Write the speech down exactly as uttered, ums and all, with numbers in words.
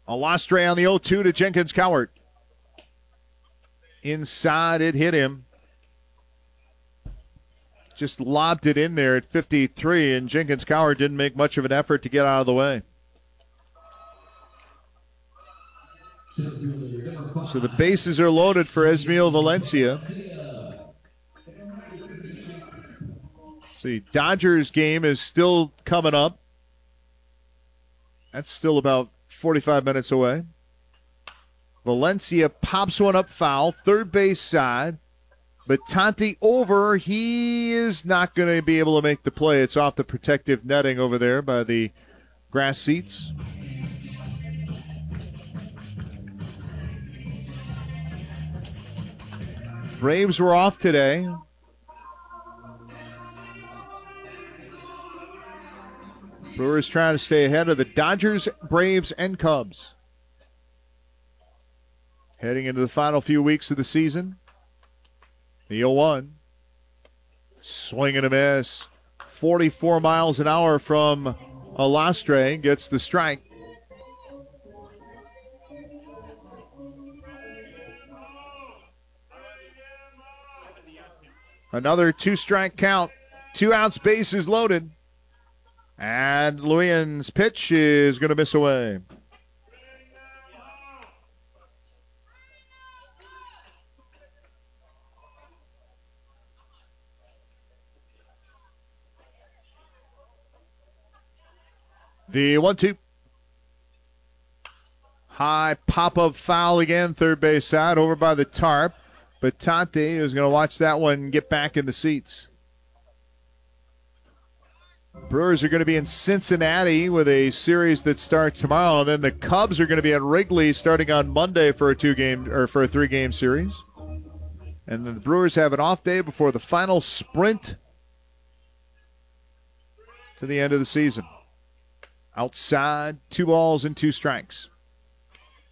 Alastre on the oh two to Jenkins Cowart. Inside, it hit him. Just lobbed it in there at fifty-three, and Jenkins Cowart didn't make much of an effort to get out of the way. So the bases are loaded for Esmil Valencia. See, Dodgers game is still coming up. That's still about forty-five minutes away. Valencia pops one up foul, third base side. Batante over. He is not going to be able to make the play. It's off the protective netting over there by the grass seats. Braves were off today. Brewers trying to stay ahead of the Dodgers, Braves, and Cubs. Heading into the final few weeks of the season. The oh one. Swing and a miss. forty-four miles an hour from Alastre. Gets the strike. Another two-strike count. Two outs, bases loaded. And Lewien's pitch is going to miss away. The one two. High pop-up foul again, third base side, over by the tarp. But Tante is going to watch that one get back in the seats. Brewers are going to be in Cincinnati with a series that starts tomorrow, and then the Cubs are going to be at Wrigley starting on Monday for a two-game or for a three-game series. And then the Brewers have an off day before the final sprint to the end of the season. Outside, two balls and two strikes.